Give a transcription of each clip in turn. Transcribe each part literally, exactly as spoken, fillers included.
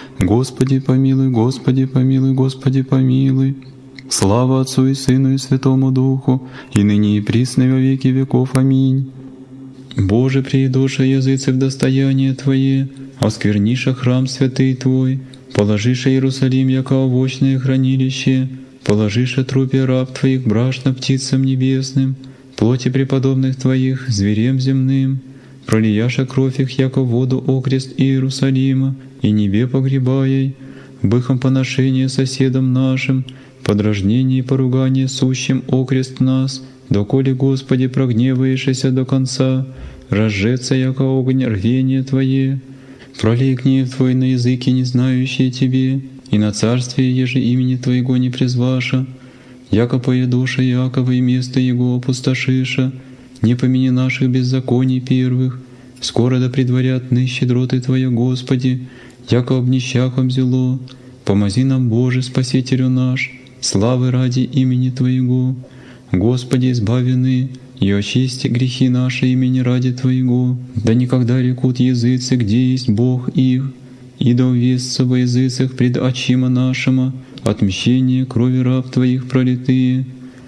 Господи помилуй, Господи помилуй, Господи помилуй. Слава Отцу и Сыну и Святому Духу, и ныне и присно и во веки веков. Аминь. Боже, приидоша языцы в достояние Твое, оскверниша храм святый Твой, положиша Иерусалим, яко овощное хранилище, положиша трупе раб Твоих брашно птицам небесным, плоти преподобных Твоих зверем земным, пролияша кровь их, яко воду окрест Иерусалима, и небе погребая, быхом поношение соседам нашим, подражнение и поругание сущим окрест нас, доколе, Господи, прогневаешься до конца, разжеться, яко огонь рвение Твое, пролей гнев Твой на языки, не знающие Тебе, и на царствие, еже имени Твоего не призваша, яко поедуша Иакова и место Его опустошиша, не помяни наших беззаконий первых, скоро да предварят ны щедроты Твоя, Господи, яко обнищахом зело, помози нам, Боже, Спасителю наш, славы ради имени Твоего. Господи, избавены, и очисти грехи наши имени ради Твоего, да никогда рекут языцы, где есть Бог их, и да увестся во языцах пред очима нашима отмщение крови раб Твоих пролитые.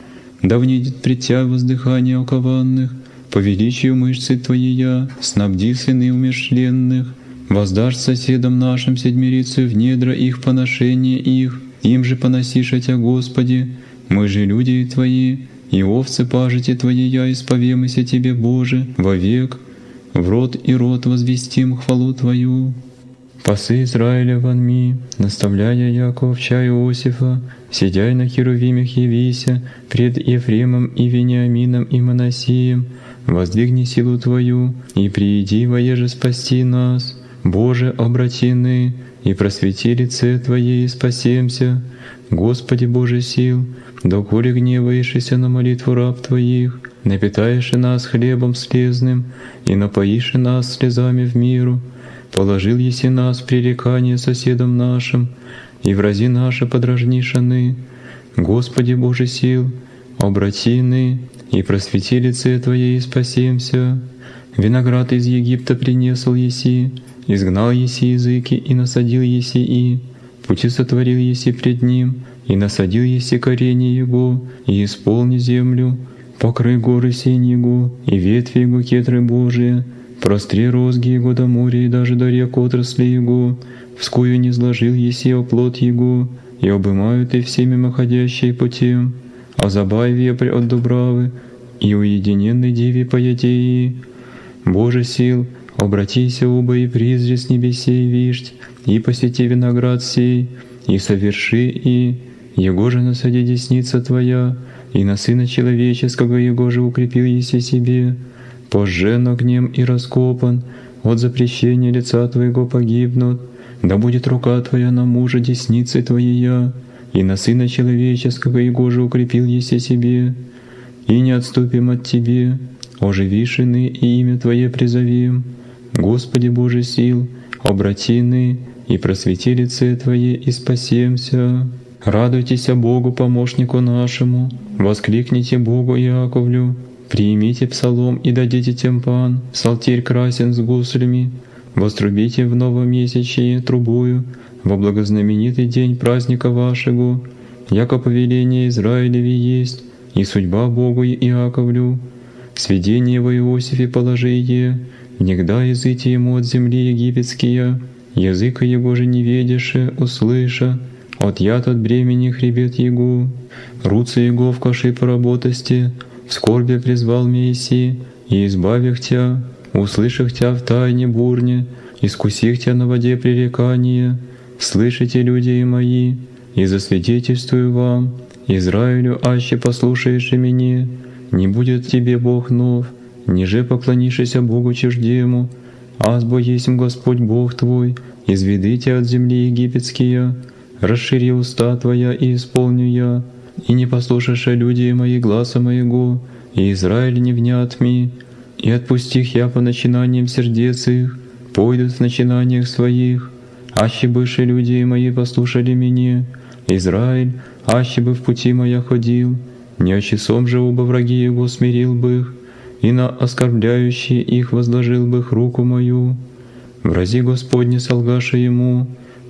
Да внидет пред Тя воздыхание окованных, по величию мышцы Твоея, снабди сыны умершленных, воздашь соседам нашим седмирицу в недра их поношения их, им же поносишь Тя, Господи, мы же люди Твои, и овцы пажити Твоея исповемыся Тебе, Боже, вовек, в род и род возвестим хвалу Твою. Пасы Израиля вонми, наставляя Яков овча Иосифа, сидяй на херувимях явися, пред Ефремом и Вениамином и Манасием, воздвигни силу Твою, и прииди воеже спасти нас. Боже, обратины, и просвети лице Твое, и спасемся. Господи Боже сил, доколе гневаешься на молитву раб Твоих, напитаешь нас хлебом слезным, и напоишь нас слезами в миру, положил еси нас в пререкание соседам нашим, и врази наши подражнишаны. Господи Боже сил, обратины, и просвети лице Твое, и спасемся. Виноград из Египта принесл еси, изгнал еси языки, и насадил еси и, пути сотворил еси пред ним, и насадил еси корени его, и исполни землю, покрой горы сень его, и ветви его кедры Божие, простри розги его до моря и даже до рек отрасли его, вскую не сложил еси оплот его, и обымают и все мимоходящие путем, а забай вепрь от дубравы, и уединенной деве поедеи. Боже сил, обратися оба и призри с небесей вишть, и посети виноград сей, и соверши и, его же насади десница Твоя, и на Сына Человеческого его же укрепил еси себе, пожжен огнем и раскопан, от запрещения лица Твоего погибнут, да будет рука Твоя на мужа десницы Твоя, и на Сына Человеческого его же укрепил еси себе, и не отступим от Тебе, оживишины и имя Твое призовем. Господи Боже сил, обратины, и просвети лице Твое, и спасемся. Радуйтесь Богу, помощнику нашему, воскликните Богу Иаковлю, приимите псалом и дадите тимпан, псалтирь красен с гуслями, вострубите в новомесячие трубую, во благознаменитый день праздника вашего, яко повеление Израилеви есть, и судьба Богу Иаковлю, сведение во Иосифе положие, негда языки ему от земли египетские, языка его же не ведеше, услыша, от яд от бремени хребет его, руцы его в каши поработости, в скорбе призвал Месси, и избавих Тя, услышах Тя в тайне бурне, искусих Тя на воде пререкания, слышите, люди мои, и засвидетельствую вам, Израилю, аще послушаешь меня, не будет тебе Бог нов, ниже поклонишься Богу чуждему, азбо есмь Господь Бог твой, изведите от земли египетские, расшири уста Твоя и исполню я, и не послушаешь люди мои гласа моего, и Израиль не внят ми, и отпустих я по начинаниям сердец их, пойдут в начинаниях своих, аще бывшие люди мои послушали меня, Израиль, аще бы в пути моя ходил, не часом же оба враги его смирил бы их, и на оскорбляющие их возложил бы их руку мою. Врази Господне солгаша ему,